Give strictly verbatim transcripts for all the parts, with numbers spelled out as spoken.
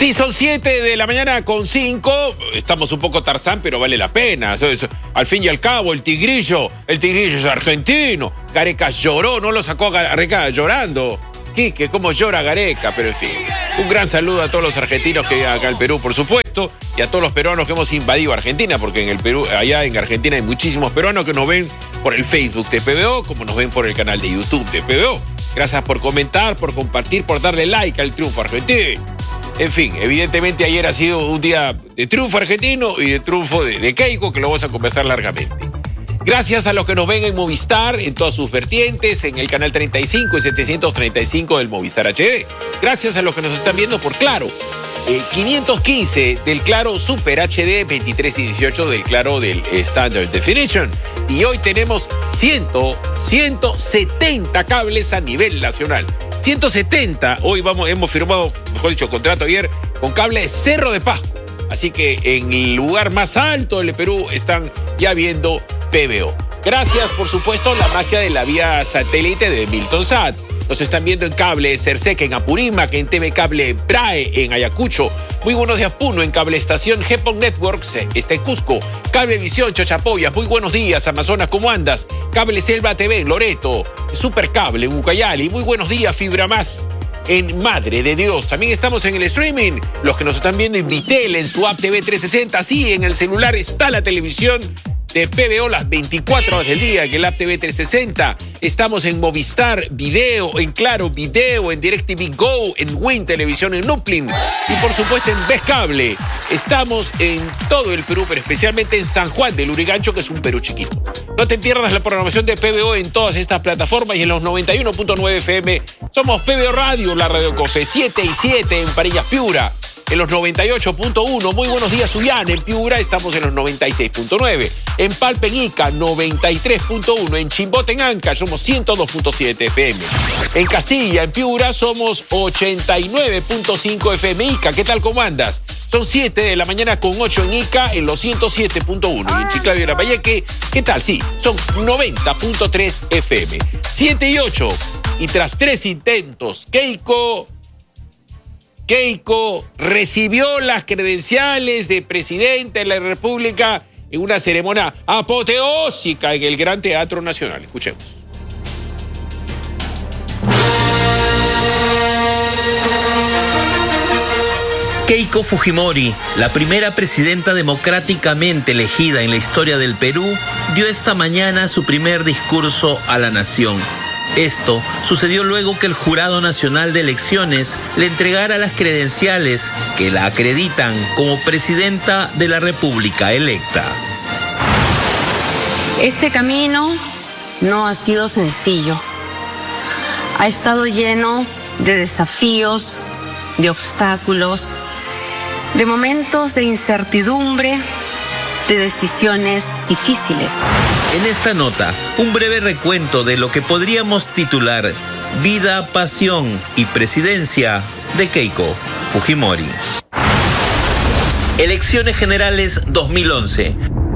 Sí, son siete de la mañana con cinco. Estamos un poco Tarzán, pero vale la pena. Al fin y al cabo, el Tigrillo, el Tigrillo es argentino. Gareca lloró, no lo sacó a Gareca llorando. Quique, cómo llora Gareca, pero en fin. Un gran saludo a todos los argentinos que viven acá en Perú, por supuesto, y a todos los peruanos que hemos invadido Argentina, porque en el Perú, allá en Argentina hay muchísimos peruanos que nos ven por el Facebook de P B O, como nos ven por el canal de YouTube de P B O. Gracias por comentar, por compartir, por darle like al triunfo argentino. En fin, evidentemente ayer ha sido un día de triunfo argentino y de triunfo de, de Keiko, que lo vamos a conversar largamente. Gracias a los que nos ven en Movistar, en todas sus vertientes, en el canal treinta y cinco y setecientos treinta y cinco del Movistar H D. Gracias a los que nos están viendo por Claro. Eh, quinientos quince del Claro Super H D, veintitrés y dieciocho del Claro del Standard Definition. Y hoy tenemos cien, ciento setenta cables a nivel nacional. ciento setenta, hoy vamos, hemos firmado, mejor dicho, contrato ayer con cable de Cerro de Pasco. Así que en el lugar más alto del Perú están ya viendo P B O. Gracias, por supuesto, a la magia de la vía satélite de Milton Sat. Nos están viendo en cable Cerseca en Apurímac, en T V Cable Brae en Ayacucho. Muy buenos días, Puno, en cable estación Gepon Networks, está en Cusco. Cablevisión Chachapoyas, muy buenos días, Amazonas, ¿cómo andas? Cable Selva T V en Loreto, Supercable en Ucayali, muy buenos días, Fibra Más en Madre de Dios. También estamos en el streaming, los que nos están viendo en Vitel, en su app T V trescientos sesenta, sí, en el celular está la televisión de P B O las veinticuatro horas del día, en el app T V trescientos sesenta. Estamos en Movistar Video, en Claro Video, en DirecTV Go, en Win Televisión, en Nuplin y por supuesto en Ves Cable. Estamos en todo el Perú, pero especialmente en San Juan del Lurigancho, que es un Perú chiquito. No te pierdas la programación de P B O en todas estas plataformas y en los noventa y uno punto nueve F M. Somos P B O Radio, la Radio Cofe, siete y siete en Parillas Piura. En los noventa y ocho punto uno, muy buenos días, Suyán. En Piura estamos en los noventa y seis punto nueve. En Palpa, en Ica, noventa y tres punto uno. En Chimbote, en Anca, somos ciento dos punto siete F M. En Castilla, en Piura, somos ochenta y nueve punto cinco F M. Ica, ¿qué tal, cómo andas? Son siete de la mañana con ocho en Ica, en los ciento siete punto uno. Y en Chiclayo y Lambayeque, ¿qué tal? Sí, son noventa punto tres F M. siete y ocho. Y tras tres intentos, Keiko... Keiko recibió las credenciales de presidente de la República en una ceremonia apoteósica en el Gran Teatro Nacional. Escuchemos. Keiko Fujimori, la primera presidenta democráticamente elegida en la historia del Perú, dio esta mañana su primer discurso a la nación. Esto sucedió luego que el Jurado Nacional de Elecciones le entregara las credenciales que la acreditan como presidenta de la República electa. Este camino no ha sido sencillo. Ha estado lleno de desafíos, de obstáculos, de momentos de incertidumbre, de decisiones difíciles. En esta nota, un breve recuento de lo que podríamos titular Vida, Pasión y Presidencia de Keiko Fujimori. Elecciones Generales dos mil once.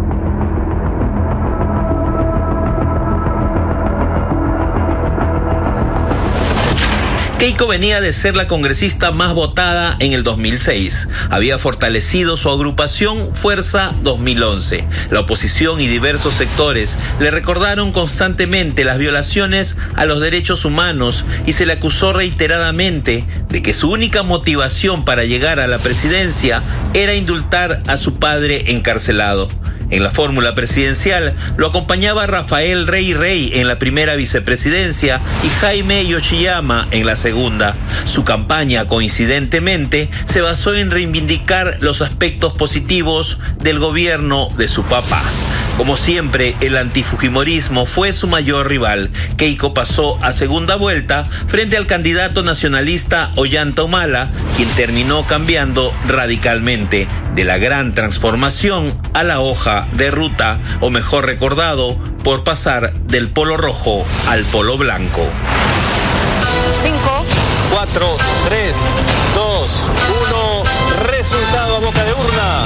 Keiko venía de ser la congresista más votada en el dos mil seis. Había fortalecido su agrupación Fuerza dos mil once. La oposición y diversos sectores le recordaron constantemente las violaciones a los derechos humanos y se le acusó reiteradamente de que su única motivación para llegar a la presidencia era indultar a su padre encarcelado. En la fórmula presidencial lo acompañaba Rafael Rey Rey en la primera vicepresidencia y Jaime Yoshiyama en la segunda. Su campaña, coincidentemente, se basó en reivindicar los aspectos positivos del gobierno de su papá. Como siempre, el antifujimorismo fue su mayor rival. Keiko pasó a segunda vuelta frente al candidato nacionalista Ollanta Humala, quien terminó cambiando radicalmente de la gran transformación a la hoja de ruta, o mejor recordado, por pasar del polo rojo al polo blanco. cinco, cuatro, tres, dos, uno, resultado a boca de urna.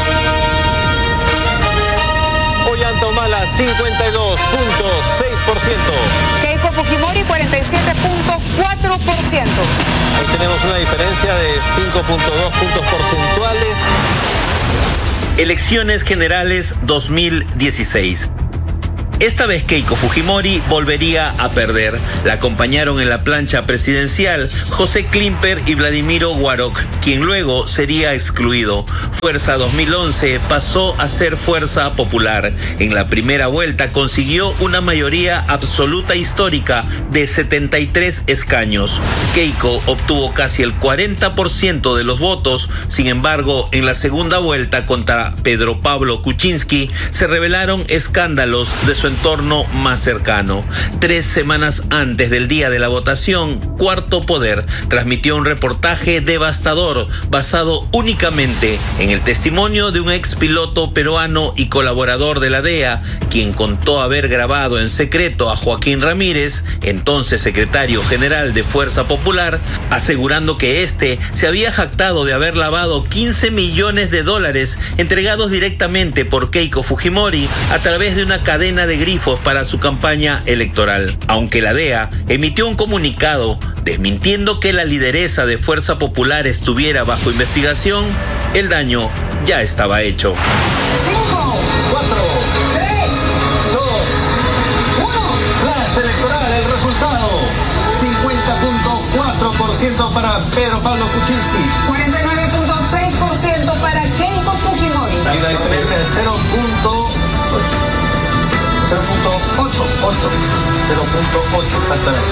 Ollanta Humala, cincuenta y dos punto seis por ciento. Keiko Fujimori, cuarenta y siete punto cuatro por ciento. Ahí tenemos una diferencia de cinco cinco punto dos puntos porcentuales. Elecciones Generales dos mil dieciséis. Esta vez Keiko Fujimori volvería a perder. La acompañaron en la plancha presidencial José Klimper y Vladimiro Guaroc, quien luego sería excluido. Fuerza dos mil once pasó a ser Fuerza Popular. En la primera vuelta consiguió una mayoría absoluta histórica de setenta y tres escaños. Keiko obtuvo casi el cuarenta por ciento de los votos. Sin embargo, en la segunda vuelta contra Pedro Pablo Kuczynski se revelaron escándalos de su entorno más cercano. Tres semanas antes del día de la votación, Cuarto Poder transmitió un reportaje devastador basado únicamente en el testimonio de un ex piloto peruano y colaborador de la D E A, quien contó haber grabado en secreto a Joaquín Ramírez, entonces secretario general de Fuerza Popular, asegurando que éste se había jactado de haber lavado quince millones de dólares entregados directamente por Keiko Fujimori a través de una cadena de grifos para su campaña electoral. Aunque la D E A emitió un comunicado desmintiendo que la lideresa de Fuerza Popular estuviera bajo investigación, el daño ya estaba hecho. cinco, cuatro, tres, dos, uno. Flash electoral, el resultado: cincuenta punto cuatro por ciento para Pedro Pablo Kuczynski, cuarenta y nueve punto seis por ciento para Keiko Fujimori. hay una diferencia de cero punto ocho, cero punto ocho exactamente.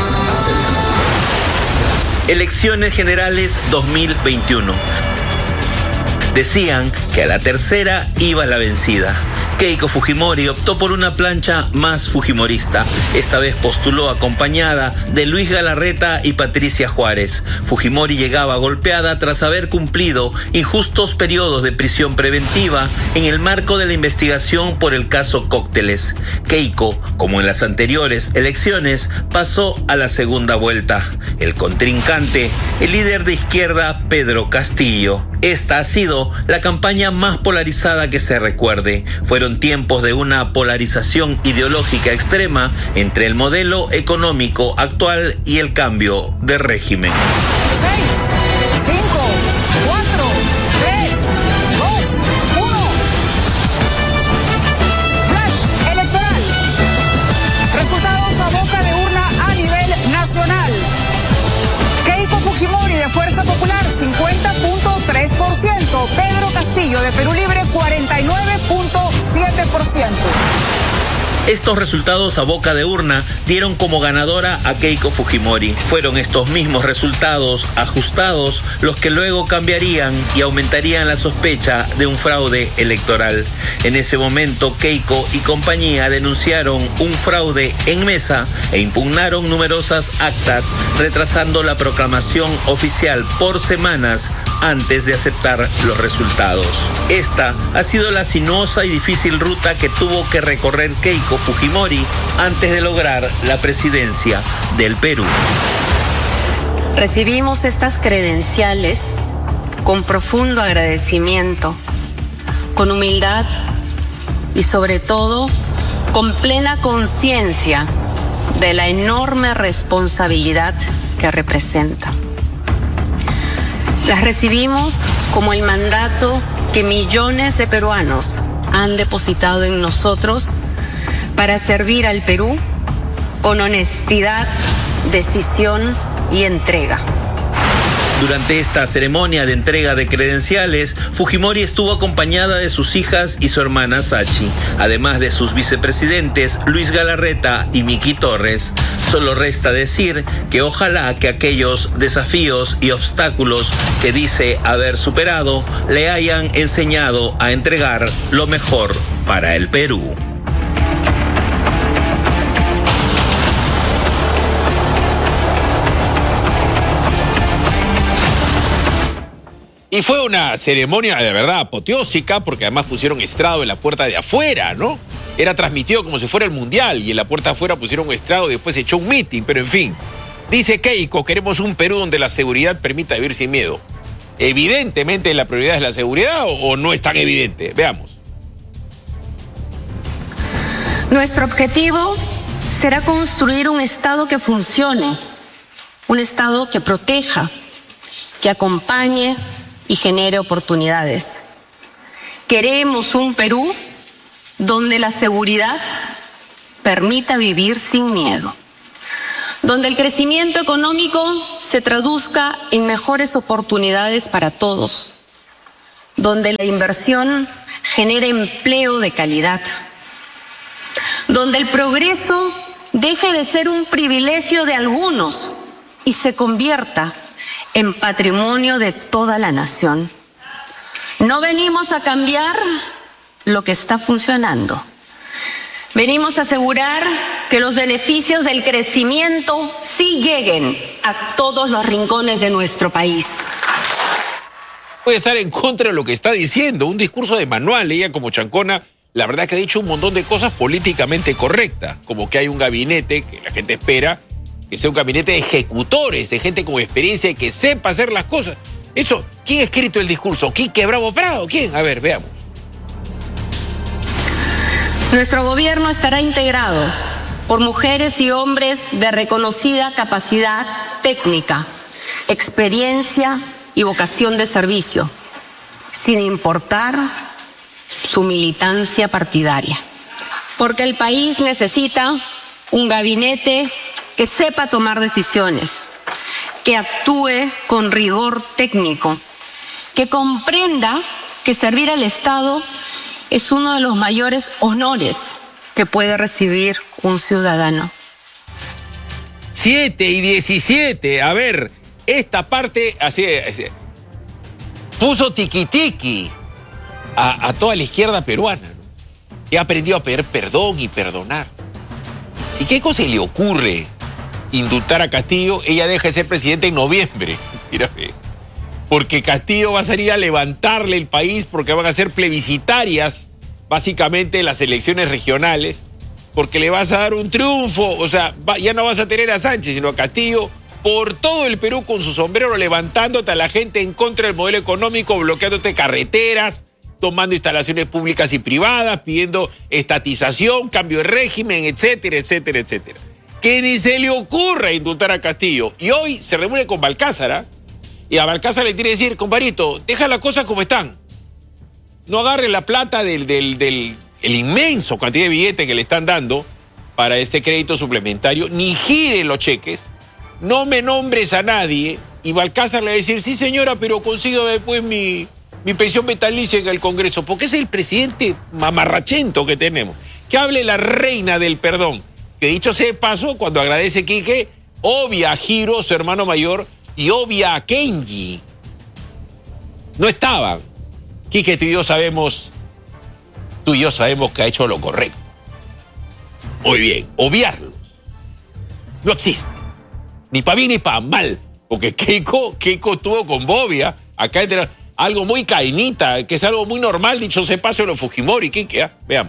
Elecciones Generales dos mil veintiuno. Decían que a la tercera iba la vencida. Keiko Fujimori optó por una plancha más fujimorista. Esta vez postuló acompañada de Luis Galarreta y Patricia Juárez. Fujimori llegaba golpeada tras haber cumplido injustos periodos de prisión preventiva en el marco de la investigación por el caso Cócteles. Keiko, como en las anteriores elecciones, pasó a la segunda vuelta. El contrincante, el líder de izquierda Pedro Castillo. Esta ha sido la campaña más polarizada que se recuerde. Fueron tiempos de una polarización ideológica extrema entre el modelo económico actual y el cambio de régimen. seis, cinco, cuatro, tres, dos, uno. Flash electoral. Resultados a boca de urna a nivel nacional. Keiko Fujimori de Fuerza Popular, cincuenta punto tres por ciento. Pedro Castillo de Perú Libre, cuarenta y nueve punto siete por ciento. Estos resultados a boca de urna dieron como ganadora a Keiko Fujimori. Fueron estos mismos resultados ajustados los que luego cambiarían y aumentarían la sospecha de un fraude electoral. En ese momento, Keiko y compañía denunciaron un fraude en mesa e impugnaron numerosas actas, retrasando la proclamación oficial por semanas antes de aceptar los resultados. Esta ha sido la sinuosa y difícil ruta que tuvo que recorrer Keiko Fujimori antes de lograr la presidencia del Perú. Recibimos estas credenciales con profundo agradecimiento, con humildad y sobre todo con plena conciencia de la enorme responsabilidad que representa. Las recibimos como el mandato que millones de peruanos han depositado en nosotros para servir al Perú con honestidad, decisión y entrega. Durante esta ceremonia de entrega de credenciales, Fujimori estuvo acompañada de sus hijas y su hermana Sachi, además de sus vicepresidentes Luis Galarreta y Miki Torres. Solo resta decir que ojalá que aquellos desafíos y obstáculos que dice haber superado le hayan enseñado a entregar lo mejor para el Perú. Y fue una ceremonia de verdad apoteósica, porque además pusieron estrado en la puerta de afuera, ¿no? Era transmitido como si fuera el mundial, y en la puerta de afuera pusieron estrado y después se echó un meeting, pero en fin. Dice Keiko, queremos un Perú donde la seguridad permita vivir sin miedo. Evidentemente la prioridad es la seguridad, o, o no es tan evidente. Veamos. Nuestro objetivo será construir un Estado que funcione, un Estado que proteja, que acompañe y genere oportunidades. Queremos un Perú donde la seguridad permita vivir sin miedo, donde el crecimiento económico se traduzca en mejores oportunidades para todos, donde la inversión genere empleo de calidad, donde el progreso deje de ser un privilegio de algunos y se convierta en patrimonio de toda la nación. No venimos a cambiar lo que está funcionando. Venimos a asegurar que los beneficios del crecimiento sí lleguen a todos los rincones de nuestro país. Puede estar en contra de lo que está diciendo, un discurso de manual. Ella, como chancona, la verdad que ha dicho un montón de cosas políticamente correctas, como que hay un gabinete que la gente espera que sea un gabinete de ejecutores, de gente con experiencia y que sepa hacer las cosas. Eso, ¿quién ha escrito el discurso? ¿Quique Bravo Prado? ¿Quién? A ver, veamos. Nuestro gobierno estará integrado por mujeres y hombres de reconocida capacidad técnica, experiencia y vocación de servicio, sin importar su militancia partidaria. Porque el país necesita un gabinete que sepa tomar decisiones, que actúe con rigor técnico, que comprenda que servir al Estado es uno de los mayores honores que puede recibir un ciudadano. siete y diecisiete. A ver, esta parte así, así puso tiquitiqui a, a toda la izquierda peruana, ¿no? Que ha aprendido a pedir perdón y perdonar. ¿Y qué cosa le ocurre indultar a Castillo? Ella deja de ser presidente en noviembre. Mira, porque Castillo va a salir a levantarle el país porque van a ser plebiscitarias, básicamente las elecciones regionales, porque le vas a dar un triunfo. O sea, va, ya no vas a tener a Sánchez, sino a Castillo por todo el Perú con su sombrero, levantándote a la gente en contra del modelo económico, bloqueándote carreteras, tomando instalaciones públicas y privadas, pidiendo estatización, cambio de régimen, etcétera, etcétera, etcétera. Que ni se le ocurra indultar a Castillo. Y hoy se reúne con Balcázar, ¿eh? Y a Balcázar le tiene que decir, compadrito, deja las cosas como están. No agarre la plata del, del, del el inmenso cantidad de billetes que le están dando para este crédito suplementario, ni gire los cheques, no me nombres a nadie. Y Balcázar le va a decir, sí señora, pero consigo después mi, mi pensión vitalicia en el Congreso, porque es el presidente mamarrachento que tenemos. Que hable la reina del perdón, que dicho sea de paso, cuando agradece Quique, obvia a Giro, su hermano mayor, y obvia a Kenji. No estaban. Quique, tú y yo sabemos, tú y yo sabemos que ha hecho lo correcto. Muy bien, obviarlos no existe. Ni para bien ni para mal. Porque Keiko, Keiko estuvo con Bobia. Acá entra algo muy cainita, que es algo muy normal, dicho sea de paso, en los Fujimori. Quique, ¿eh? Veamos.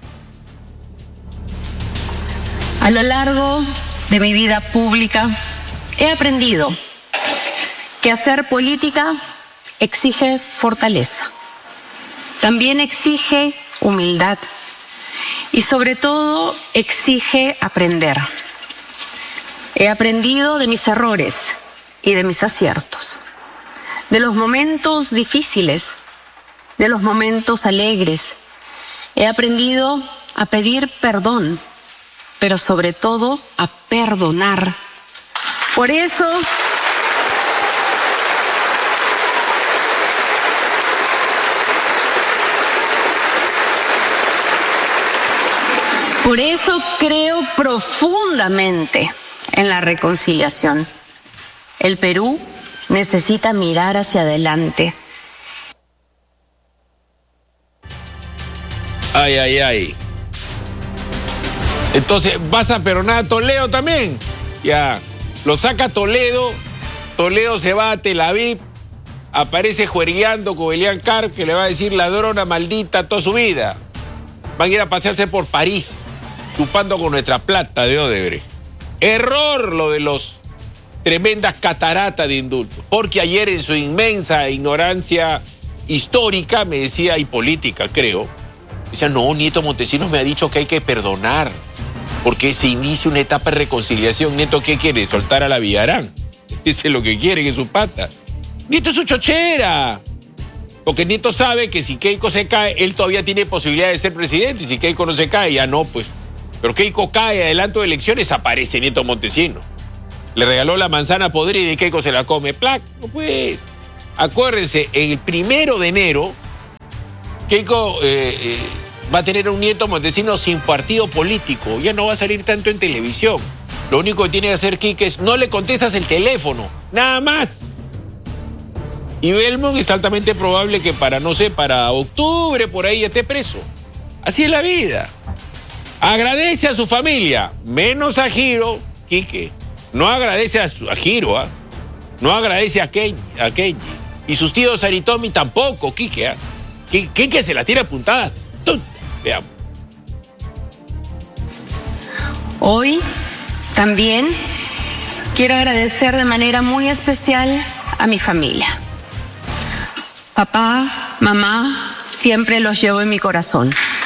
A lo largo de mi vida pública he aprendido que hacer política exige fortaleza, también exige humildad y sobre todo exige aprender. He aprendido de mis errores y de mis aciertos, de los momentos difíciles, de los momentos alegres. He aprendido a pedir perdón, pero sobre todo a perdonar. Por eso, por eso creo profundamente en la reconciliación. El Perú necesita mirar hacia adelante. Ay, ay, ay. Entonces, ¿vas a perdonar a Toledo también? Ya, lo saca Toledo, Toledo se va a Tel Aviv, aparece juergueando con Elian Carr, que le va a decir ladrona maldita toda su vida. Van a ir a pasearse por París, chupando con nuestra plata de Odebrecht. Error lo de los tremendas cataratas de indultos, porque ayer en su inmensa ignorancia histórica me decía, y política creo, decía, no, Nieto Montesinos me ha dicho que hay que perdonar, porque se inicia una etapa de reconciliación. Nieto, ¿qué quiere? ¿Soltar a la Villarán? Ese es lo que quiere, que es su pata. Nieto es su chochera. Porque Nieto sabe que si Keiko se cae, él todavía tiene posibilidad de ser presidente. Y si Keiko no se cae, ya no, pues. Pero Keiko cae, adelanto de elecciones, aparece Nieto Montesino. Le regaló la manzana podrida y Keiko se la come. ¡Plac! No pues. Acuérdense, el primero de enero, Keiko eh, eh, va a tener un Nieto Montesino sin partido político. Ya no va a salir tanto en televisión. Lo único que tiene que hacer Quique es no le contestas el teléfono. Nada más. Y Belmont es altamente probable que para, no sé, para octubre por ahí esté preso. Así es la vida. Agradece a su familia, menos a Giro, Quique. No agradece a, su, a Giro, ¿ah? No agradece a Kenji, a Kenji. Y sus tíos Aritomi tampoco, Quique, ¿ah? Quique se la tira apuntada. Veamos. Hoy también quiero agradecer de manera muy especial a mi familia. Papá, mamá, siempre los llevo en mi corazón.